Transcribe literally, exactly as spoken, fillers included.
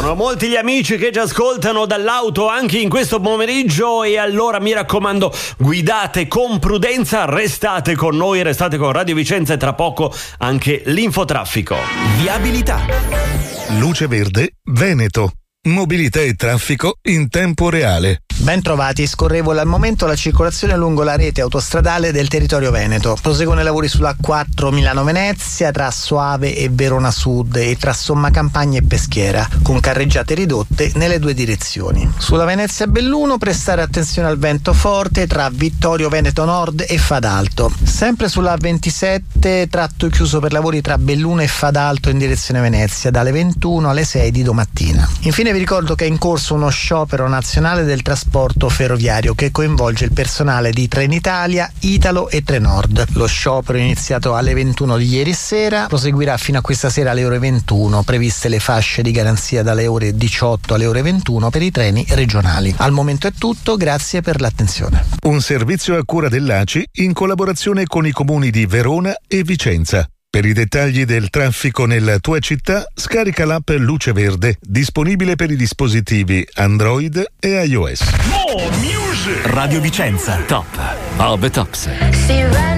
Sono molti gli amici che ci ascoltano dall'auto anche in questo pomeriggio, e allora mi raccomando, guidate con prudenza, restate con noi, restate con Radio Vicenza, e tra poco anche l'infotraffico. Viabilità. Luce Verde Veneto. Mobilità e traffico in tempo reale. Ben trovati, scorrevole al momento la circolazione lungo la rete autostradale del territorio veneto. Proseguono i lavori sulla A quattro Milano-Venezia tra Soave e Verona Sud e tra Sommacampagna e Peschiera, con carreggiate ridotte nelle due direzioni. Sulla Venezia-Belluno prestare attenzione al vento forte tra Vittorio Veneto Nord e Fadalto. Sempre sulla A ventisette tratto chiuso per lavori tra Belluno e Fadalto in direzione Venezia dalle ventuno alle sei di domattina. Infine vi ricordo che è in corso uno sciopero nazionale del trasporto ferroviario che coinvolge il personale di Trenitalia, Italo e Trenord. Lo sciopero è iniziato alle ventuno di ieri sera, proseguirà fino a questa sera alle ore ventuno, previste le fasce di garanzia dalle ore diciotto alle ore ventuno per i treni regionali. Al momento è tutto, grazie per l'attenzione. Un servizio a cura dell'A C I in collaborazione con i comuni di Verona e Vicenza. Per i dettagli del traffico nella tua città, scarica l'app Luce Verde, disponibile per i dispositivi Android e iOS. Radio Vicenza, top of the tops.